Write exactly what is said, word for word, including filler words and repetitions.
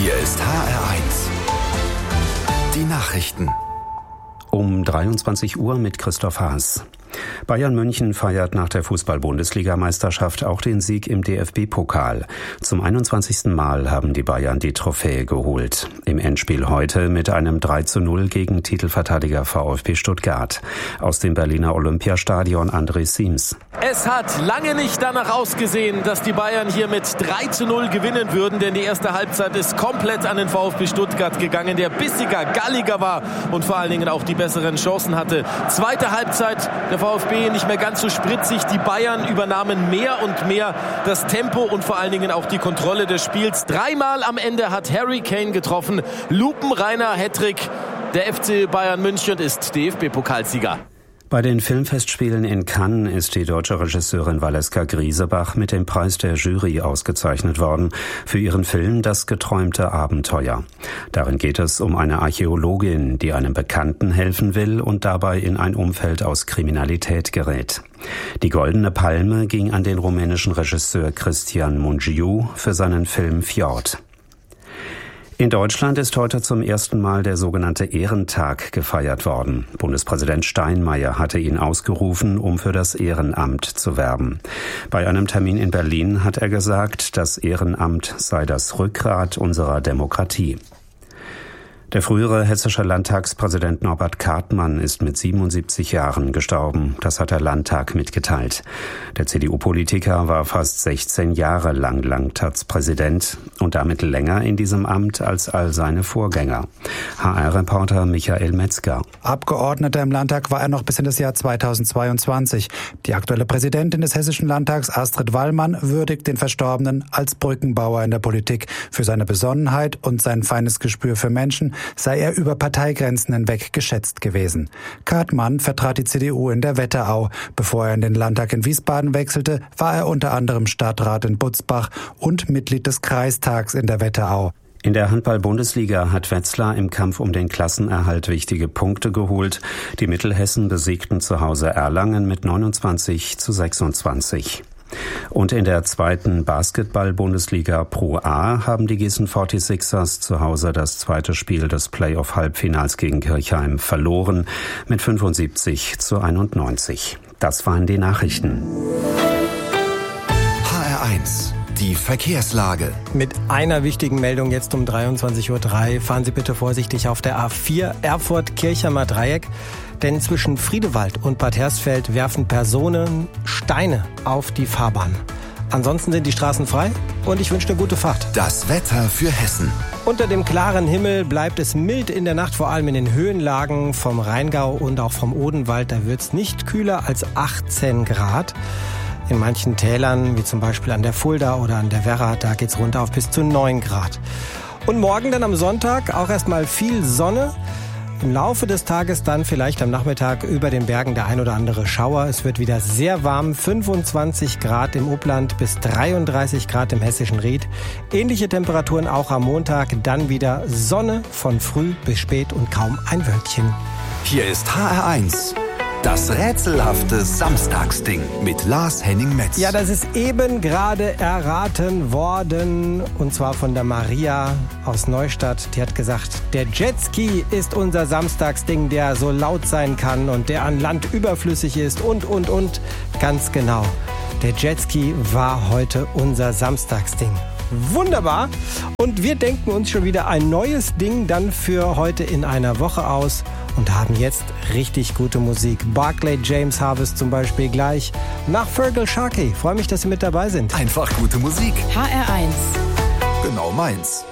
Hier ist H R eins. Die Nachrichten. Um dreiundzwanzig Uhr mit Christoph Haas. Bayern München feiert nach der Fußball-Bundesligameisterschaft auch den Sieg im D F B-Pokal. Zum einundzwanzigsten Mal haben die Bayern die Trophäe geholt. Im Endspiel heute mit einem drei zu null gegen Titelverteidiger VfB Stuttgart. Aus dem Berliner Olympiastadion André Siems. Es hat lange nicht danach ausgesehen, dass die Bayern hier mit drei zu null gewinnen würden, denn die erste Halbzeit ist komplett an den VfB Stuttgart gegangen, der bissiger, galliger war und vor allen Dingen auch die besseren Chancen hatte. Zweite Halbzeit, der VfB nicht mehr ganz so spritzig. Die Bayern übernahmen mehr und mehr das Tempo und vor allen Dingen auch die Kontrolle des Spiels. Dreimal am Ende hat Harry Kane getroffen. Lupenreiner Hattrick. Der F C Bayern München ist D F B-Pokalsieger. Bei den Filmfestspielen in Cannes ist die deutsche Regisseurin Valeska Griesebach mit dem Preis der Jury ausgezeichnet worden für ihren Film Das geträumte Abenteuer. Darin geht es um eine Archäologin, die einem Bekannten helfen will und dabei in ein Umfeld aus Kriminalität gerät. Die Goldene Palme ging an den rumänischen Regisseur Cristian Mungiu für seinen Film Fjord. In Deutschland ist heute zum ersten Mal der sogenannte Ehrentag gefeiert worden. Bundespräsident Steinmeier hatte ihn ausgerufen, um für das Ehrenamt zu werben. Bei einem Termin in Berlin hat er gesagt, das Ehrenamt sei das Rückgrat unserer Demokratie. Der frühere hessische Landtagspräsident Norbert Kartmann ist mit siebenundsiebzig Jahren gestorben. Das hat der Landtag mitgeteilt. Der C D U-Politiker war fast sechzehn Jahre lang Landtagspräsident und damit länger in diesem Amt als all seine Vorgänger. H R-Reporter Michael Metzger. Abgeordneter im Landtag war er noch bis in das Jahr zweitausendzweiundzwanzig. Die aktuelle Präsidentin des Hessischen Landtags, Astrid Wallmann, würdigt den Verstorbenen als Brückenbauer in der Politik. Für seine Besonnenheit und sein feines Gespür für Menschen sei er über Parteigrenzen hinweg geschätzt gewesen. Kartmann vertrat die C D U in der Wetterau. Bevor er in den Landtag in Wiesbaden wechselte, war er unter anderem Stadtrat in Butzbach und Mitglied des Kreistags in der Wetterau. In der Handball-Bundesliga hat Wetzlar im Kampf um den Klassenerhalt wichtige Punkte geholt. Die Mittelhessen besiegten zu Hause Erlangen mit neunundzwanzig zu sechsundzwanzig. Und in der zweiten Basketball-Bundesliga Pro A haben die Gießen forty-sixers zu Hause das zweite Spiel des Playoff-Halbfinals gegen Kirchheim verloren mit fünfundsiebzig zu einundneunzig. Das waren die Nachrichten. H R eins. Die Verkehrslage. Mit einer wichtigen Meldung jetzt um dreiundzwanzig Uhr drei. Fahren Sie bitte vorsichtig auf der A vier Erfurt-Kirchheimer Dreieck. Denn zwischen Friedewald und Bad Hersfeld werfen Personen Steine auf die Fahrbahn. Ansonsten sind die Straßen frei und ich wünsche eine gute Fahrt. Das Wetter für Hessen. Unter dem klaren Himmel bleibt es mild in der Nacht, vor allem in den Höhenlagen vom Rheingau und auch vom Odenwald. Da wird es nicht kühler als achtzehn Grad. In manchen Tälern, wie zum Beispiel an der Fulda oder an der Werra, da geht's runter auf bis zu neun Grad. Und morgen dann am Sonntag auch erstmal viel Sonne. Im Laufe des Tages dann vielleicht am Nachmittag über den Bergen der ein oder andere Schauer. Es wird wieder sehr warm, fünfundzwanzig Grad im Upland bis dreiunddreißig Grad im hessischen Ried. Ähnliche Temperaturen auch am Montag, dann wieder Sonne von früh bis spät und kaum ein Wölkchen. Hier ist H R eins. Das rätselhafte Samstagsding mit Lars Henning Metz. Ja, das ist eben gerade erraten worden. Und zwar von der Maria aus Neustadt. Die hat gesagt, der Jetski ist unser Samstagsding, der so laut sein kann und der an Land überflüssig ist und, und, und. Ganz genau. Der Jetski war heute unser Samstagsding. Wunderbar. Und wir denken uns schon wieder ein neues Ding dann für heute in einer Woche aus und haben jetzt richtig gute Musik. Barclay James Harvest zum Beispiel gleich nach Fergal Sharkey. Freue mich, dass Sie mit dabei sind. Einfach gute Musik. H R eins. Genau meins.